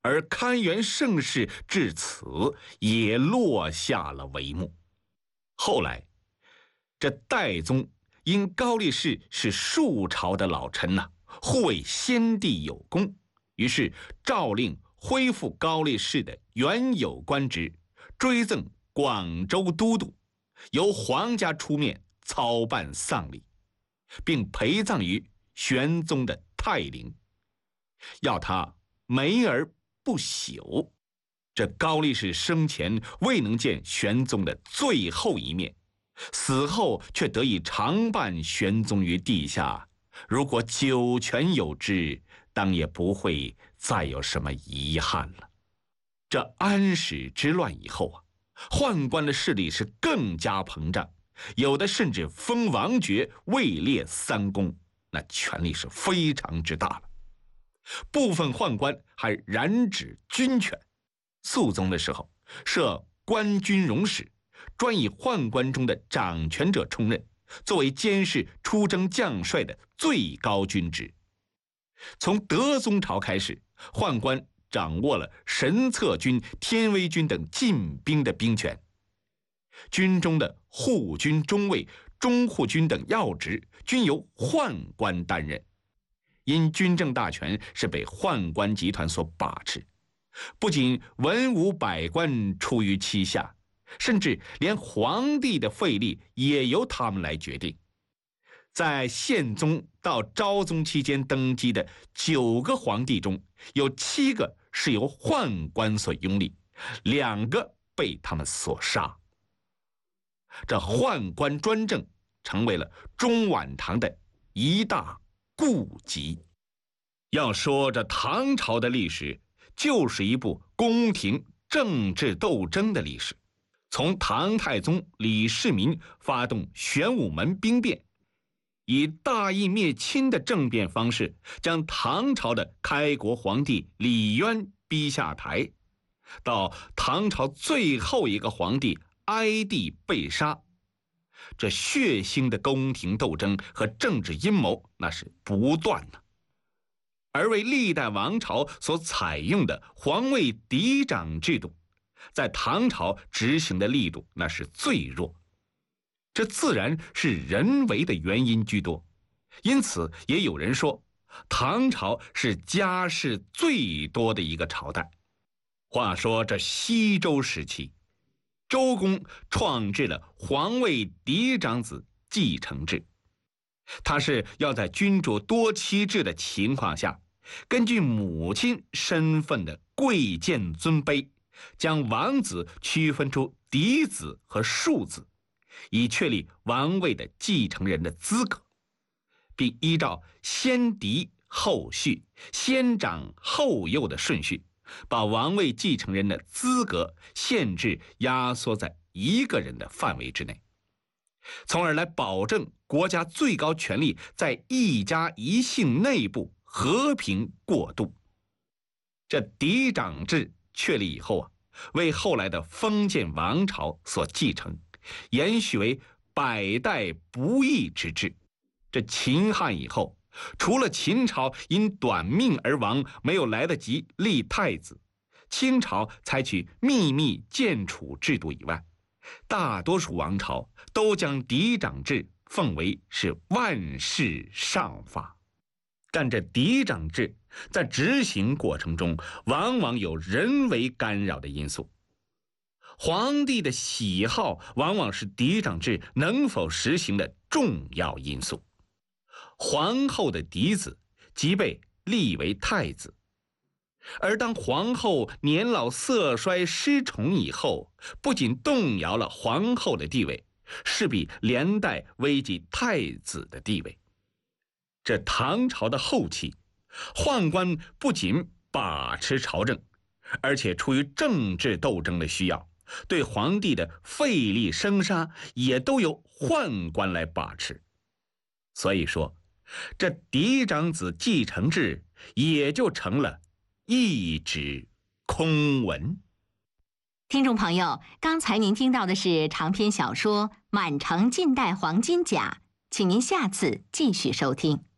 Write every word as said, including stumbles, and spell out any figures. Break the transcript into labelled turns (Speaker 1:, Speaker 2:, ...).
Speaker 1: 而开元盛世至此也落下了帷幕。后来，这代宗因高力士是数朝的老臣呐、啊，护卫先帝有功，于是诏令恢复高力士的原有官职，追赠广州都督，由皇家出面操办丧礼，并陪葬于玄宗的泰陵，要他梅而不朽。这高力士生前未能见玄宗的最后一面，死后却得以常伴玄宗于地下，如果九泉有知，当也不会再有什么遗憾了。这安史之乱以后啊，宦官的势力是更加膨胀，有的甚至封王爵，位列三公，那权力是非常之大了。部分宦官还染指军权。肃宗的时候，设官军容使，专以宦官中的掌权者充任，作为监视出征将帅的最高军职。从德宗朝开始，宦官掌握了神策军、天威军等禁兵的兵权，军中的护军中尉、中护军等要职均由宦官担任。因军政大权是被宦官集团所把持，不仅文武百官出于其下，甚至连皇帝的废立也由他们来决定。在宪宗到昭宗期间登基的九个皇帝中，有七个是由宦官所拥立，两个被他们所杀。这宦官专政成为了中晚唐的一大痼疾。要说这唐朝的历史，就是一部宫廷政治斗争的历史。从唐太宗李世民发动玄武门兵变，以大义灭亲的政变方式将唐朝的开国皇帝李渊逼下台，到唐朝最后一个皇帝哀帝被杀，这血腥的宫廷斗争和政治阴谋那是不断的。而为历代王朝所采用的皇位嫡长制度，在唐朝执行的力度那是最弱，这自然是人为的原因居多。因此也有人说，唐朝是家事最多的一个朝代。话说这西周时期，周公创制了皇位嫡长子继承制，他是要在君主多妻制的情况下，根据母亲身份的贵贱尊卑，将王子区分出嫡子和庶子，以确立王位的继承人的资格，并依照先嫡后续、先长后幼的顺序，把王位继承人的资格限制压缩在一个人的范围之内，从而来保证国家最高权力在一家一姓内部和平过渡。这嫡长制确立以后啊，为后来的封建王朝所继承，延续为百代不易之制。这秦汉以后，除了秦朝因短命而亡，没有来得及立太子，清朝采取秘密建储制度以外，大多数王朝都将嫡长制奉为是万世上法。但这嫡长制在执行过程中往往有人为干扰的因素，皇帝的喜好往往是嫡长制能否实行的重要因素。皇后的嫡子即被立为太子，而当皇后年老色衰失宠以后，不仅动摇了皇后的地位，势必连带危及太子的地位。这唐朝的后期，宦官不仅把持朝政，而且出于政治斗争的需要，对皇帝的废立生杀也都由宦官来把持。所以说，这嫡长子继承制也就成了一纸空文。
Speaker 2: 听众朋友，刚才您听到的是长篇小说《满城尽带黄金甲》，请您下次继续收听。